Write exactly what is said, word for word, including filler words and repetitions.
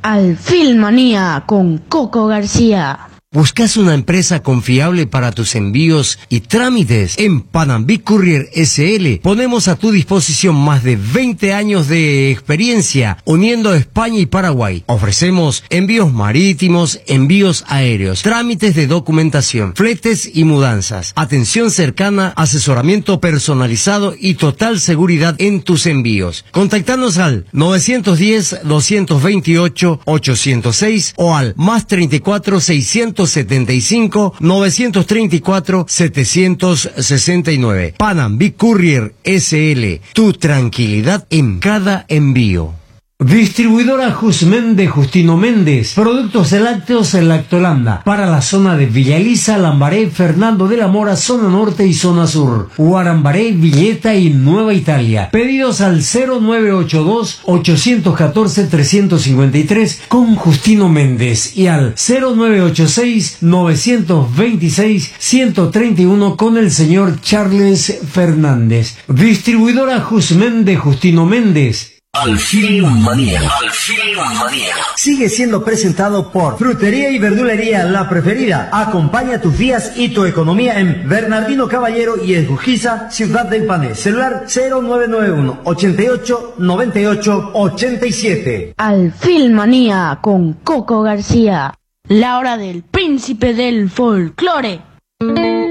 Alfilmanía con Coco García. ¿Buscas una empresa confiable para tus envíos y trámites? En Panambic Courier S L ponemos a tu disposición más de veinte años de experiencia uniendo España y Paraguay. Ofrecemos envíos marítimos, envíos aéreos, trámites de documentación, fletes y mudanzas, atención cercana, asesoramiento personalizado y total seguridad en tus envíos. Contactanos al nueve uno cero, dos dos ocho, ocho cero seis o al más treinta y cuatro, seiscientos setenta y cinco, novecientos treinta y cuatro, setecientos sesenta y nueve. Panambic Courier S L, tu tranquilidad en cada envío. Distribuidora Jusmen de Justino Méndez. Productos lácteos en Lactolanda. Para la zona de Villa Elisa, Lambaré, Fernando de la Mora, zona norte y zona sur. Guarambaré, Villeta y Nueva Italia. Pedidos al cero nueve ocho dos, ocho uno cuatro, tres cinco tres con Justino Méndez. Y al cero nueve ocho seis, nueve dos seis, uno tres uno con el señor Charles Fernández. Distribuidora Jusmen de Justino Méndez. Alfilmanía. Alfilmanía. Sigue siendo presentado por Frutería y Verdulería La Preferida. Acompaña tus días y tu economía en Bernardino Caballero y en Jujiza, Ciudad del Pané. Celular cero nueve nueve uno, ochenta y ocho, noventa y ocho, ochenta y siete. Alfilmanía con Coco García. La hora del príncipe del folclore.